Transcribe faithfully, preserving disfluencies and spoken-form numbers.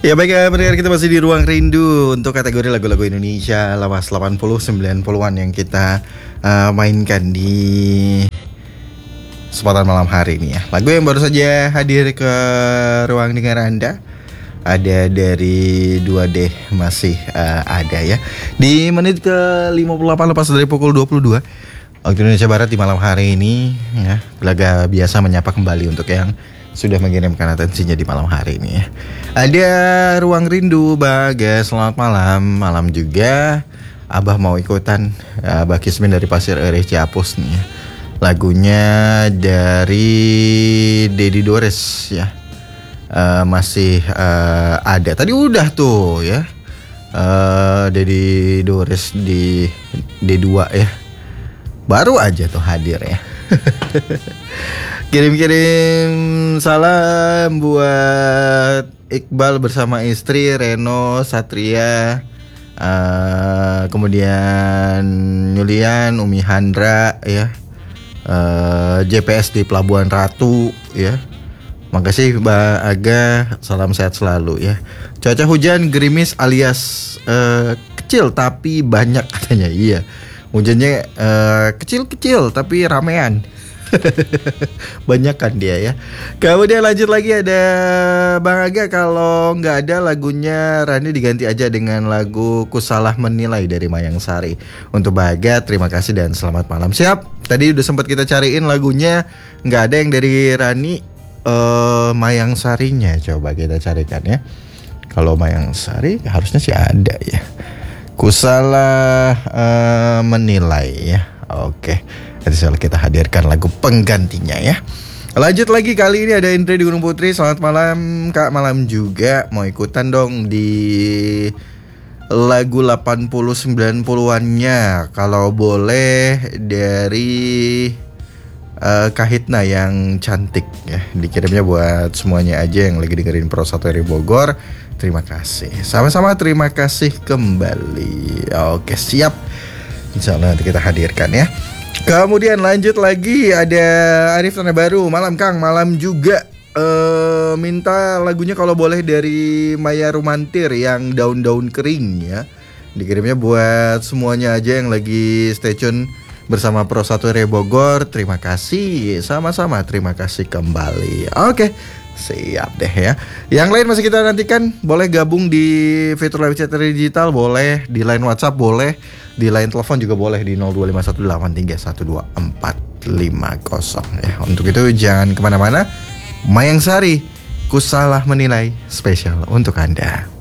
Ya baik ya pendengar, kita masih di Ruang Rindu untuk kategori lagu-lagu Indonesia lawas delapan puluh sembilan puluhan yang kita uh, mainkan di kesempatan malam hari ini ya. Lagu yang baru saja hadir ke ruang dengar Anda ada dari dua D masih uh, ada ya. Di menit ke lima puluh delapan lepas dari pukul dua puluh dua waktu Indonesia Barat di malam hari ini ya. Laga biasa menyapa kembali untuk yang sudah mengirimkan atensinya di malam hari ini ya. Ada Ruang Rindu, Bagas, selamat malam. Malam juga Abah mau ikutan Abah Kismin dari Pasir Ereh Ciapus nih ya. Lagunya dari Dedi Dores ya. uh, Masih uh, ada. Tadi udah tuh ya, uh, Dedi Dores di D dua ya. Baru aja tuh hadir ya. Kirim-kirim salam buat Iqbal bersama istri Reno, Satria, uh, kemudian Yulian, Umi Handra ya, uh, J P S di Pelabuhan Ratu ya. Makasih Mbak Aga, salam sehat selalu ya. Cuaca hujan gerimis alias uh, kecil tapi banyak katanya. Iya, hujannya uh, kecil-kecil tapi ramean. Banyak kan dia ya. Kemudian lanjut lagi ada Bang Aga, kalau nggak ada lagunya Rani diganti aja dengan lagu Ku Salah Menilai dari Mayang Sari. Untuk Bang Aga terima kasih dan selamat malam. Siap. Tadi udah sempat kita cariin lagunya, nggak ada yang dari Rani, uh, Mayang Sarinya coba kita carikan ya. Kalau Mayang Sari harusnya sih ada ya. Ku Salah uh, Menilai ya. Oke, nanti soal kita hadirkan lagu penggantinya ya. Lanjut lagi, kali ini ada Indri di Gunung Putri. Selamat malam Kak, malam juga. Mau ikutan dong di lagu delapan puluh sembilan puluhannya. Kalau boleh dari uh, Kahitna yang cantik ya. Dikirimnya buat semuanya aja yang lagi dengerin Pro satu dari Bogor. Terima kasih. Sama-sama terima kasih kembali. Oke, siap. Insya Allah nanti kita hadirkan ya. Kemudian lanjut lagi ada Arif Tanah Baru. Malam Kang, malam juga. uh, Minta lagunya kalau boleh dari Maya Rumantir yang Daun-Daun Kering ya. Dikirimnya buat semuanya aja yang lagi stay tune bersama Pro satu R Bogor. Terima kasih. Sama-sama terima kasih kembali. Oke, siap deh ya. Yang lain masih kita nantikan. Boleh gabung di fitur live chat digital, boleh di line WhatsApp, boleh di line telepon juga boleh di nol dua lima satu delapan tiga satu dua empat lima nol ya. Untuk itu jangan kemana-mana. Mayang Sari, Ku Salah Menilai, spesial untuk Anda.